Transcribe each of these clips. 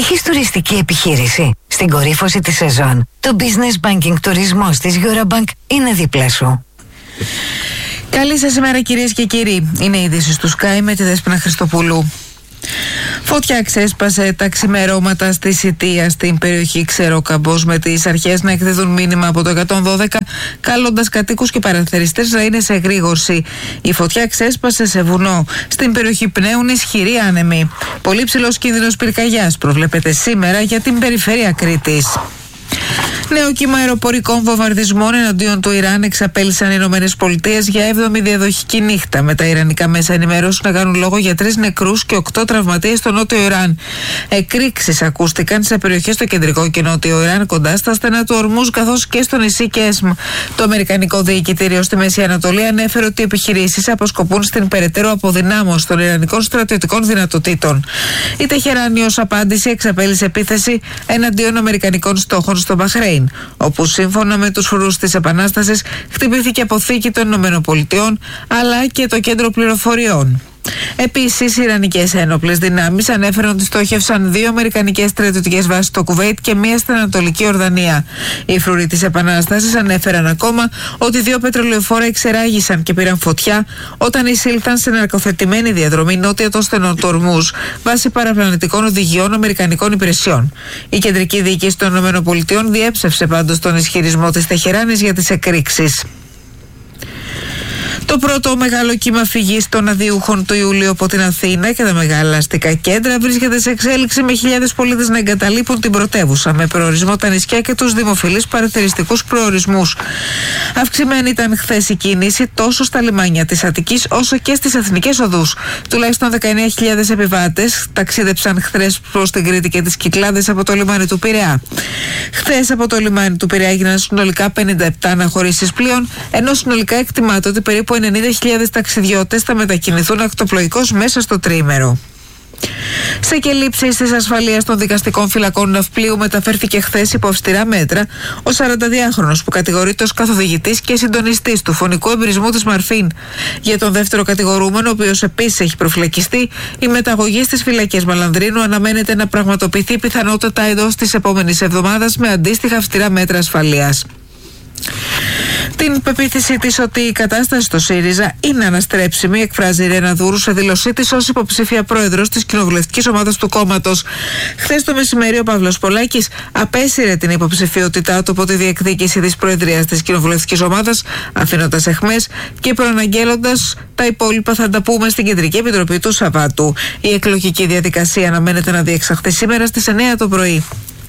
Έχεις τουριστική επιχείρηση? Στην κορύφωση της σεζόν, το Business Banking τουρισμός της Eurobank είναι δίπλα σου. Καλή σας ημέρα κυρίες και κύριοι. Είναι η είδηση του Sky με τη Δέσποινα Χριστοπούλου. Φωτιά ξέσπασε τα ξημερώματα στη Σιτία στην περιοχή Ξερόκαμπος, με τις αρχές να εκδίδουν μήνυμα από το 112 καλώντας κατοίκους και παραθεριστές να είναι σε εγρήγορση. Η φωτιά ξέσπασε σε βουνό. Στην περιοχή πνέουν ισχυροί άνεμοι. Πολύ ψηλός κίνδυνος πυρκαγιάς προβλέπεται σήμερα για την περιφέρεια Κρήτης. Νέο κύμα αεροπορικών βομβαρδισμών εναντίον του Ιράν εξαπέλυσαν οι ΗΠΑ για 7η διαδοχική νύχτα, με τα ιρανικά μέσα ενημέρωση να κάνουν λόγο για 3 νεκρούς και 8 τραυματίες στο νότιο Ιράν. Εκρήξεις ακούστηκαν σε περιοχές στο κεντρικό και νότιο Ιράν, κοντά στα στενά του Ορμούζ, καθώς και στο νησί Κέσμ. Το Αμερικανικό Διοικητήριο στη Μέση Ανατολή ανέφερε ότι οι επιχειρήσεις αποσκοπούν στην περαιτέρω αποδυνάμωση των ιρανικών στρατιωτικών δυνατοτήτων. Η Τεχεράνη ως απάντηση εξαπέλυσε επίθεση εναντίον αμερικανικών στόχων στο Μπαχρέιν, όπου σύμφωνα με τους φρουρούς της Επανάστασης χτυπήθηκε αποθήκη των ΗΠΑ αλλά και το κέντρο πληροφοριών. Επίσης, οι Ιρανικές ένοπλες δυνάμεις ανέφεραν ότι στόχευσαν 2 αμερικανικές στρατιωτικές βάσεις στο Κουβέιτ και 1 στην Ανατολική Ορδανία. Οι φρουροί της Επανάστασης ανέφεραν ακόμα ότι 2 πετρελαιοφόρα εξεράγησαν και πήραν φωτιά όταν εισήλθαν σε ναρκοθετημένη διαδρομή νότια των στενών του Ορμούζ, βάσει παραπλανητικών οδηγιών αμερικανικών υπηρεσιών. Η κεντρική διοίκηση των ΗΠΑ διέψευσε πάντως τον ισχυρισμό της Τεχεράνης για τις εκρήξεις. Το πρώτο μεγάλο κύμα φυγής των αδειούχων του Ιουλίου από την Αθήνα και τα μεγάλα αστικά κέντρα βρίσκεται σε εξέλιξη, με χιλιάδες πολίτες να εγκαταλείπουν την πρωτεύουσα, με προορισμό τα νησιά και τους δημοφιλείς παρατηριστικούς προορισμούς. Αυξημένη ήταν χθες η κίνηση τόσο στα λιμάνια της Αττικής όσο και στις εθνικές οδούς. Τουλάχιστον 19.000 επιβάτες ταξίδεψαν χθες προς την Κρήτη και τις Κυκλάδες από το λιμάνι του Πειραιά. Χθες από το λιμάνι του Πειραιά έγιναν συνολικά 57 αναχωρήσεις πλοίων, ενώ συνολικά εκτιμάται ότι περίπου 90.000 ταξιδιώτες θα μετακινηθούν ακτοπλοϊκώς μέσα στο τριήμερο. Σε κελύψεις της ασφαλείας των δικαστικών φυλακών ναυπλίου μεταφέρθηκε χθες υπό αυστηρά μέτρα ο 42χρονος που κατηγορείται ως καθοδηγητής και συντονιστής του φωνικού εμπειρισμού της Μαρφίν. Για τον δεύτερο κατηγορούμενο, ο οποίος επίσης έχει προφυλακιστεί, η μεταγωγή στις φυλακές Μαλανδρίνου αναμένεται να πραγματοποιηθεί πιθανότατα εντός της επόμενης εβδομάδας με αντίστοιχα αυστηρά μέτρα ασφαλείας. Την πεποίθησή της ότι η κατάσταση στο ΣΥΡΙΖΑ είναι αναστρέψιμη εκφράζει η Ρένα Δούρου σε δήλωσή της ως υποψήφια πρόεδρος της κοινοβουλευτικής ομάδας του κόμματος. Χθες το μεσημέρι ο Παύλος Πολάκης απέσυρε την υποψηφιότητά του από τη διεκδίκηση της προεδρίας της κοινοβουλευτικής ομάδας, αφήνοντας αιχμές και προαναγγέλλοντας τα υπόλοιπα θα τα πούμε στην Κεντρική Επιτροπή του Σαββάτου. Η εκλογική διαδικασία αναμένεται να διεξαχθεί σήμερα στις 9 το πρωί.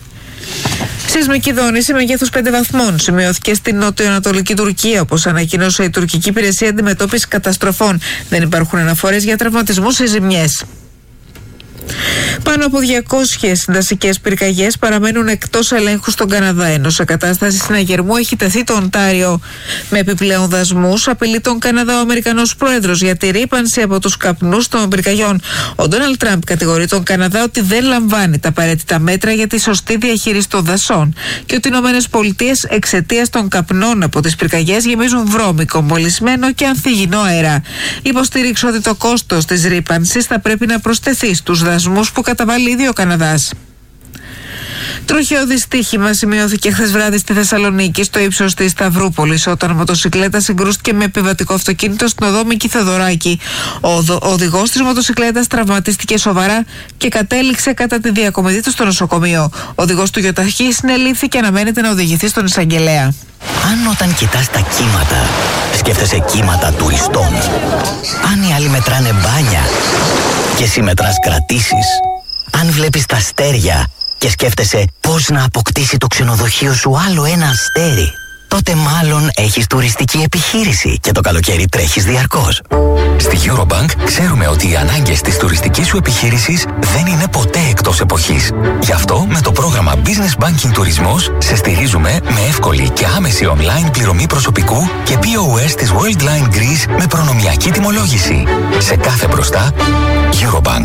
Σεισμική δόνηση μεγέθους 5 βαθμών σημειώθηκε στην νότιο-ανατολική Τουρκία, όπως ανακοίνωσε η τουρκική υπηρεσία αντιμετώπισης καταστροφών. Δεν υπάρχουν αναφορές για τραυματισμούς ή ζημιές. Πάνω από 200 δασικές πυρκαγιές παραμένουν εκτός ελέγχου στον Καναδά, ενώ σε κατάσταση συναγερμού έχει τεθεί το Οντάριο. Με επιπλέον δασμούς απειλεί τον Καναδά ο Αμερικανός πρόεδρος για τη ρύπανση από τους καπνούς των πυρκαγιών. Ο Ντόναλντ Τραμπ κατηγορεί τον Καναδά ότι δεν λαμβάνει τα απαραίτητα μέτρα για τη σωστή διαχείριση των δασών και ότι οι ΗΠΑ εξαιτίας των καπνών από τις πυρκαγιές γεμίζουν βρώμικο, μολυσμένο και ανθυγινό αέρα. Υποστήριξε ότι το κόστος της ρύπανσης θα πρέπει να προσθεθεί στους δασμούς που καταβάλει ήδη ο Καναδάς. Τροχαίο δυστύχημα σημειώθηκε χθες βράδυ στη Θεσσαλονίκη, στο ύψος της Σταυρούπολης, όταν μοτοσικλέτα συγκρούστηκε με επιβατικό αυτοκίνητο στην οδό Μίκη Θεοδωράκη. Ο οδηγός της μοτοσικλέτας τραυματίστηκε σοβαρά και κατέληξε κατά τη διακομιδή του στο νοσοκομείο. Ο οδηγός του γιοταχή συνελήφθη και αναμένεται να οδηγηθεί στον εισαγγελέα. Αν όταν κοιτάς τα κύματα, σκέφτεσαι κύματα τουριστών. Αν οι άλλοι μετράνε μπάνια και εσύ μετράς κρατήσεις. Αν βλέπεις τα αστέρια και σκέφτεσαι πώς να αποκτήσει το ξενοδοχείο σου άλλο ένα αστέρι, τότε μάλλον έχεις τουριστική επιχείρηση και το καλοκαίρι τρέχεις διαρκώς. Στη Eurobank ξέρουμε ότι οι ανάγκες της τουριστικής σου επιχείρησης δεν είναι ποτέ εκτός εποχής. Γι' αυτό με το πρόγραμμα Business Banking Τουρισμός σε στηρίζουμε με εύκολη και άμεση online πληρωμή προσωπικού και POS της Worldline Greece με προνομιακή τιμολόγηση. Σε κάθε μπροστά, Eurobank.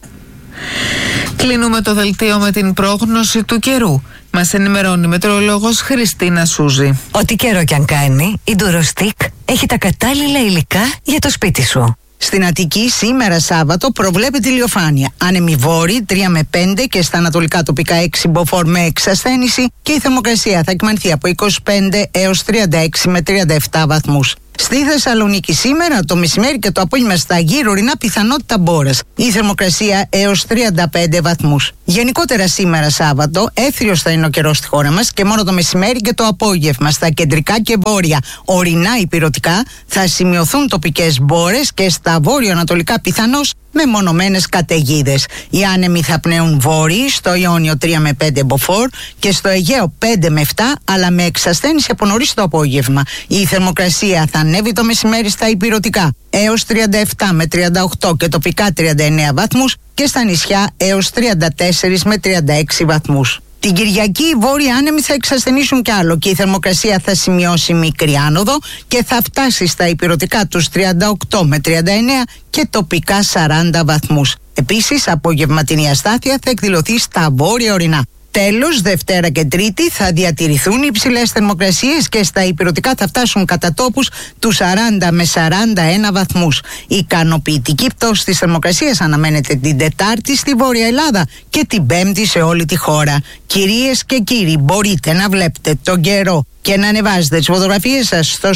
Κλείνουμε το δελτίο με την πρόγνωση του καιρού. Μας ενημερώνει η μετεωρολόγος Χριστίνα Σούζη. Ό,τι καιρό κι αν κάνει, η Durostec έχει τα κατάλληλα υλικά για το σπίτι σου. Στην Αττική σήμερα Σάββατο προβλέπεται ηλιοφάνεια. Άνεμοι βόρειοι 3 με 5 και στα ανατολικά τοπικά 6 μποφόρ με εξασθένηση και η θερμοκρασία θα κυμανθεί από 25 έως 36 με 37 βαθμούς. Στη Θεσσαλονίκη σήμερα το μεσημέρι και το απόγευμα στα γύρω-ορεινά πιθανότητα μπόρας. Η θερμοκρασία έως 35 βαθμούς. Γενικότερα σήμερα Σάββατο έθριος θα είναι ο καιρός στη χώρα μας και μόνο το μεσημέρι και το απόγευμα στα κεντρικά και βόρεια ορεινά υπηρετικά θα σημειωθούν τοπικές μπόρες και στα βόρειο-ανατολικά πιθανώς μεμονωμένες καταιγίδες. Οι άνεμοι θα πνέουν βόρειοι στο Ιόνιο 3 με 5 μποφόρ και στο Αιγαίο 5 με 7 αλλά με εξασθένηση από νωρίς το απόγευμα. Η θερμοκρασία θα ανέβει το μεσημέρι στα υπηρετικά έως 37 με 38 και τοπικά 39 βαθμούς και στα νησιά έως 34 με 36 βαθμούς. Την Κυριακή οι βόρειοι άνεμοι θα εξασθενήσουν κι άλλο και η θερμοκρασία θα σημειώσει μικρή άνοδο και θα φτάσει στα υπηρετικά τους 38 με 39 και τοπικά 40 βαθμούς. Επίσης, απογευματινή αστάθεια θα εκδηλωθεί στα βόρεια ορεινά. Τέλος, Δευτέρα και Τρίτη θα διατηρηθούν οι υψηλές θερμοκρασίες και στα υπηρετικά θα φτάσουν κατά τόπους τους 40 με 41 βαθμούς. Η ικανοποιητική πτώση της θερμοκρασίας αναμένεται την Τετάρτη στη Βόρεια Ελλάδα και την Πέμπτη σε όλη τη χώρα. Κυρίες και κύριοι, μπορείτε να βλέπετε τον καιρό και να ανεβάζετε τις φωτογραφίες σας στο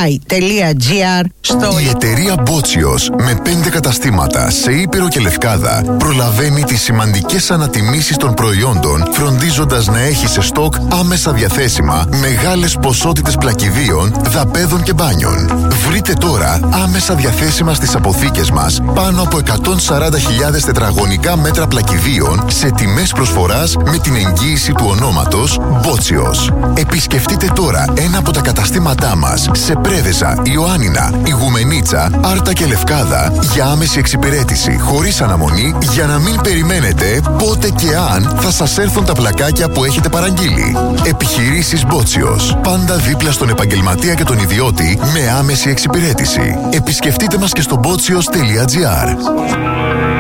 sky.gr. Η εταιρεία Μπότσιος με 5 καταστήματα σε Ήπειρο και Λευκάδα προλαβαίνει τις σημαντικές ανατιμήσεις των προϊόντων, φροντίζοντας να έχει σε στόκ άμεσα διαθέσιμα μεγάλες ποσότητες πλακιδίων, δαπέδων και μπάνιων. Βρείτε τώρα άμεσα διαθέσιμα στις αποθήκες μας πάνω από 140.000 τετραγωνικά μέτρα πλακιδίων σε τιμές προσφοράς με την εγγύηση του ονόματος Μπότσιος. Επισκεφτείτε τώρα ένα από τα καταστήματά μας σε Πρέβεζα, Ιωάννινα, Ιγουμενίτσα, Άρτα και Λευκάδα για άμεση εξυπηρέτηση χωρίς αναμονή για να μην περιμένετε πότε και αν θα σας έρθουν τα πλακάκια που έχετε παραγγείλει. Επιχειρήσεις Μπότσιος. Πάντα δίπλα στον επαγγελματία και τον ιδιώτη με άμεση εξυπηρέτηση. Επισκεφτείτε μας και στο botsios.gr.